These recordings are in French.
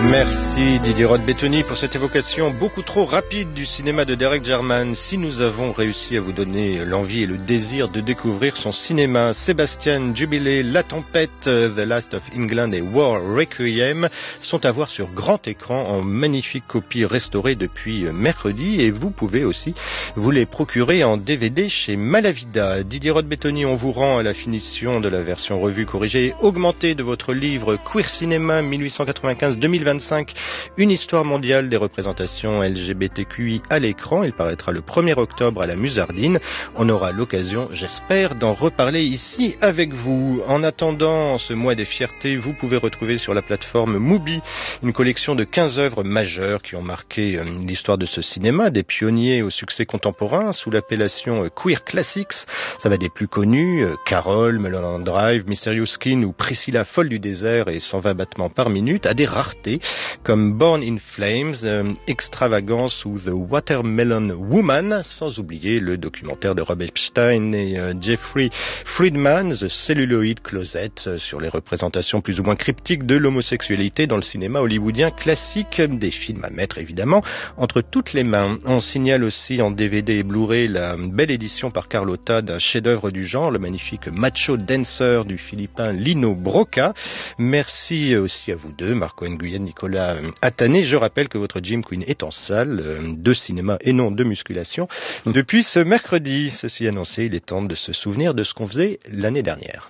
Merci Didier Roth-Bettoni pour cette évocation beaucoup trop rapide du cinéma de Derek Jarman. Si nous avons réussi à vous donner l'envie et le désir de découvrir son cinéma, Sébastien Jubilé, La Tempête, The Last of England et War Requiem sont à voir sur grand écran en magnifique copie restaurée depuis mercredi, et vous pouvez aussi vous les procurer en DVD chez Malavida. Didier Roth-Bettoni, on vous rend à la finition de la version revue corrigée et augmentée de votre livre Queer Cinema 1895-2025, une histoire mondiale des représentations LGBTQI à l'écran. Il paraîtra le 1er octobre à la Musardine. On aura l'occasion, j'espère, d'en reparler ici avec vous. En attendant ce mois des fiertés, vous pouvez retrouver sur la plateforme Mubi une collection de 15 œuvres majeures qui ont marqué l'histoire de ce cinéma, des pionniers au succès contemporain sous l'appellation Queer Classics. Ça va des plus connus, Carol, Mulholland Drive, Mysterious Skin ou Priscilla folle du désert et 120 battements par minute, à des raretés comme Born in Flames, Extravagance ou The Watermelon Woman, sans oublier le documentaire de Rob Epstein et Jeffrey Friedman, The Celluloid Closet, sur les représentations plus ou moins cryptiques de l'homosexualité dans le cinéma hollywoodien classique, des films à mettre évidemment entre toutes les mains. On signale aussi en DVD et Blu-ray la belle édition par Carlotta d'un chef-d'œuvre du genre, le magnifique Macho Dancer du Philippin Lino Broca. Merci aussi à vous deux, Marco Nguyen, Nicolas Attané. Je rappelle que votre Gym Queen est en salle de cinéma et non de musculation depuis ce mercredi. Ceci annoncé, il est temps de se souvenir de ce qu'on faisait l'année dernière.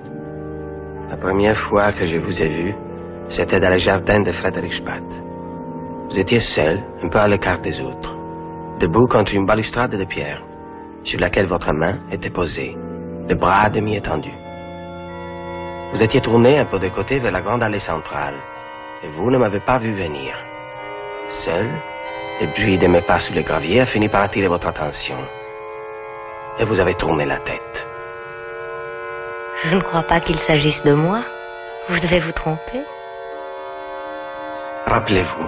La première fois que je vous ai vu, c'était dans le jardin de Frederiksbad. Vous étiez seul, un peu à l'écart des autres, debout contre une balustrade de pierre, sur laquelle votre main était posée, le bras à demi étendu. Vous étiez tourné un peu de côté vers la grande allée centrale, et vous ne m'avez pas vu venir. Seul, le bruit de mes pas sous le gravier a fini par attirer votre attention. Et vous avez tourné la tête. Je ne crois pas qu'il s'agisse de moi. Vous devez vous tromper. Rappelez-vous,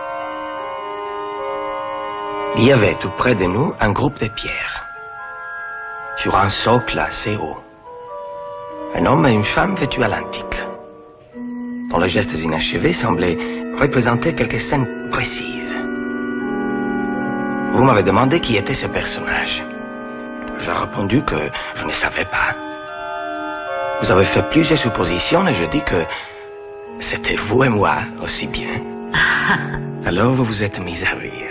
il y avait tout près de nous un groupe de pierres, sur un socle assez haut. Un homme et une femme vêtus à l'antique, dont les gestes inachevés semblaient représenter quelques scènes précises. Vous m'avez demandé qui était ce personnage. J'ai répondu que je ne savais pas. Vous avez fait plusieurs suppositions et je dis que c'était vous et moi aussi bien. Alors vous vous êtes mis à rire.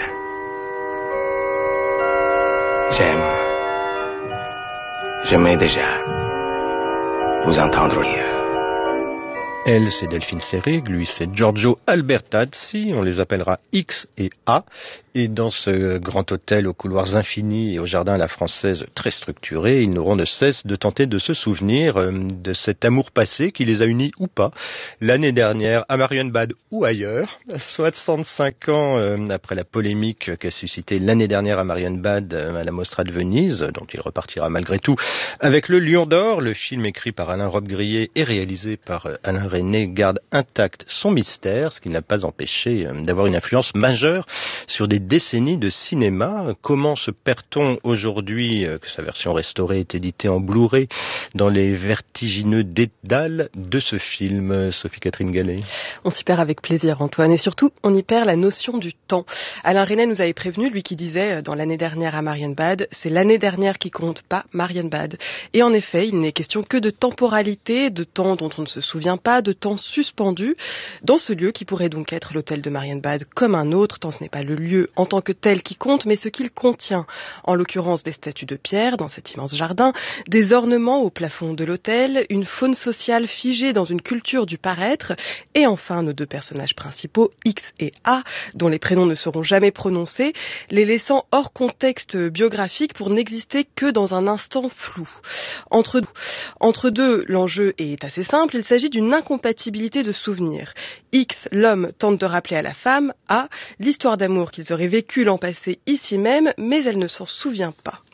J'aimais déjà vous entendre rire. Elle, c'est Delphine Seyrig, lui, c'est Giorgio Albertazzi, on les appellera X et A. Et dans ce grand hôtel aux couloirs infinis et au jardin à la française très structuré, ils n'auront de cesse de tenter de se souvenir de cet amour passé qui les a unis ou pas, l'année dernière à Marienbad ou ailleurs, 65 ans après la polémique qu'a suscité l'année dernière à Marienbad à la Mostra de Venise, dont il repartira malgré tout avec le Lion d'Or. Le film écrit par Alain Robbe-Grillet et réalisé par Alain Resnais garde intact son mystère, ce qui n'a pas empêché d'avoir une influence majeure sur des décennies de cinéma. Comment se perd-on aujourd'hui que sa version restaurée est éditée en Blu-ray dans les vertigineux dédales de ce film, Sophie-Catherine Gallet? On s'y perd avec plaisir, Antoine, et surtout on y perd la notion du temps. Alain Resnais nous avait prévenu, lui qui disait dans l'année dernière à Marienbad, c'est l'année dernière qui compte, pas Marienbad. Et en effet, il n'est question que de temporalité, de temps dont on ne se souvient pas, de temps suspendu dans ce lieu qui pourrait donc être l'hôtel de Marienbad comme un autre, tant ce n'est pas le lieu en tant que tel qui compte, mais ce qu'il contient. En l'occurrence, des statues de pierre dans cet immense jardin, des ornements au plafond de l'hôtel, une faune sociale figée dans une culture du paraître, et enfin nos deux personnages principaux, X et A, dont les prénoms ne seront jamais prononcés, les laissant hors contexte biographique pour n'exister que dans un instant flou. Entre deux, l'enjeu est assez simple, il s'agit d'une incompatibilité de souvenirs. X, l'homme, tente de rappeler à la femme, A, l'histoire d'amour qu'ils auraient vécue l'an passé ici même, mais elle ne s'en souvient pas.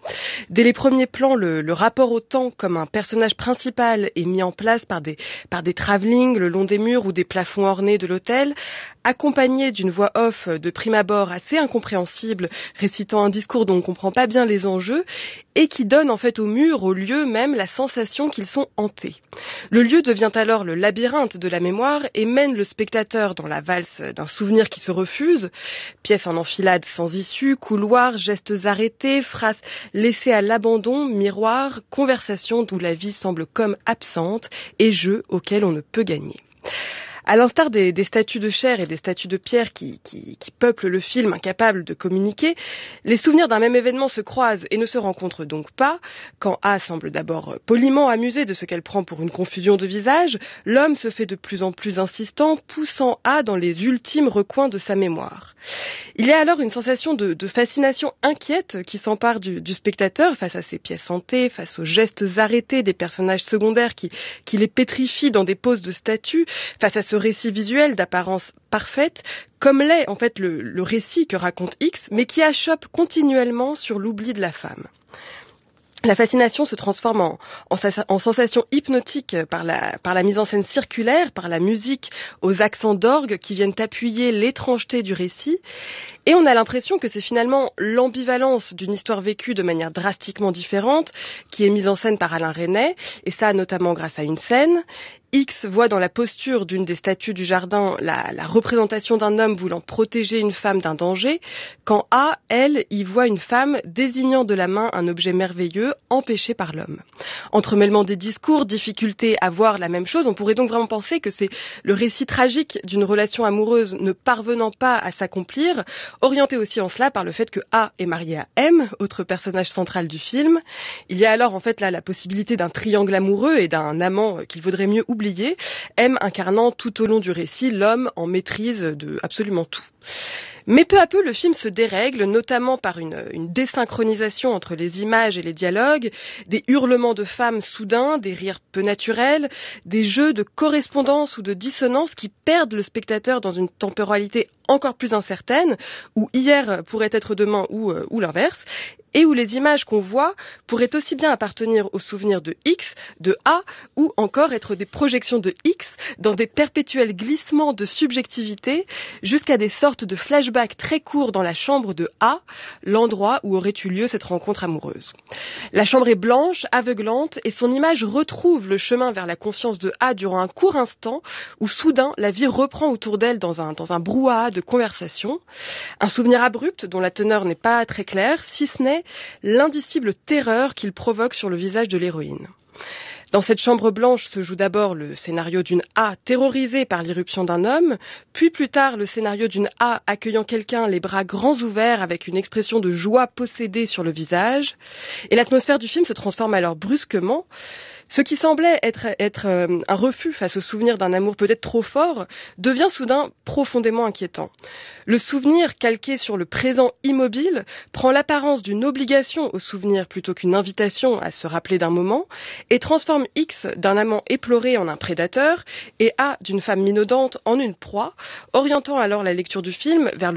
Dès les premiers plans, le rapport au temps comme un personnage principal est mis en place par des travelling le long des murs ou des plafonds ornés de l'hôtel, accompagné d'une voix off de prime abord assez incompréhensible, récitant un discours dont on ne comprend pas bien les enjeux, et qui donne en fait aux murs, aux lieux même, la sensation qu'ils sont hantés. Le lieu devient alors le labyrinthe de la mémoire et mène le spectateur dans la valse d'un souvenir qui se refuse, pièces en enfilade sans issue, couloirs, gestes arrêtés, phrases laissées à l'abandon, miroirs, conversations d'où la vie semble comme absente et jeux auxquels on ne peut gagner. À l'instar des statues de chair et des statues de pierre qui peuplent le film incapables de communiquer, les souvenirs d'un même événement se croisent et ne se rencontrent donc pas. Quand A semble d'abord poliment amusé de ce qu'elle prend pour une confusion de visage, l'homme se fait de plus en plus insistant, poussant A dans les ultimes recoins de sa mémoire. Il y a alors une sensation de fascination inquiète qui s'empare du spectateur face à ces pièces hantées, face aux gestes arrêtés des personnages secondaires qui les pétrifient dans des poses de statues, face à ce récit visuel d'apparence parfaite, comme l'est en fait le récit que raconte X, mais qui achoppe continuellement sur l'oubli de la femme. La fascination se transforme en sensation hypnotique par la mise en scène circulaire, par la musique aux accents d'orgue qui viennent appuyer l'étrangeté du récit. Et on a l'impression que c'est finalement l'ambivalence d'une histoire vécue de manière drastiquement différente qui est mise en scène par Alain Resnais, et ça notamment grâce à une scène. X voit dans la posture d'une des statues du jardin la représentation d'un homme voulant protéger une femme d'un danger, quand A, elle, y voit une femme désignant de la main un objet merveilleux empêché par l'homme. Entremêlement des discours, difficulté à voir la même chose, on pourrait donc vraiment penser que c'est le récit tragique d'une relation amoureuse ne parvenant pas à s'accomplir, orienté aussi en cela par le fait que A est marié à M, autre personnage central du film. Il y a alors en fait là la possibilité d'un triangle amoureux et d'un amant qu'il vaudrait mieux oublier, M incarnant tout au long du récit l'homme en maîtrise de absolument tout. Mais peu à peu, le film se dérègle, notamment par une désynchronisation entre les images et les dialogues, des hurlements de femmes soudains, des rires peu naturels, des jeux de correspondance ou de dissonance qui perdent le spectateur dans une temporalité encore plus incertaine, où hier pourrait être demain ou l'inverse, et où les images qu'on voit pourraient aussi bien appartenir aux souvenirs de X, de A, ou encore être des projections de X dans des perpétuels glissements de subjectivité, jusqu'à des sortes de flashbacks très courts dans la chambre de A, l'endroit où aurait eu lieu cette rencontre amoureuse. La chambre est blanche, aveuglante, et son image retrouve le chemin vers la conscience de A durant un court instant, où soudain la vie reprend autour d'elle dans un brouhaha de conversation. Un souvenir abrupt dont la teneur n'est pas très claire, si ce n'est l'indicible terreur qu'il provoque sur le visage de l'héroïne. Dans cette chambre blanche se joue d'abord le scénario d'une A terrorisée par l'irruption d'un homme, puis plus tard le scénario d'une A accueillant quelqu'un les bras grands ouverts avec une expression de joie possédée sur le visage. Et l'atmosphère du film se transforme alors brusquement. Ce qui semblait être un refus face au souvenir d'un amour peut-être trop fort devient soudain profondément inquiétant. Le souvenir calqué sur le présent immobile prend l'apparence d'une obligation au souvenir plutôt qu'une invitation à se rappeler d'un moment et transforme X d'un amant éploré en un prédateur et A d'une femme minaudante en une proie, orientant alors la lecture du film vers